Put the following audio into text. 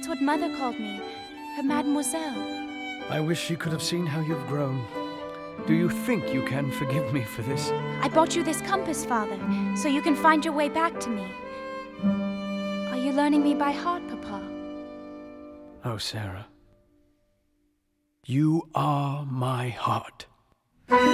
That's what Mother called me. Her Mademoiselle. I wish she could have seen how you've grown. Do you think you can forgive me for this? I bought you this compass, Father, so you can find your way back to me. Are you learning me by heart, Papa? Oh, Sarah. You are my heart.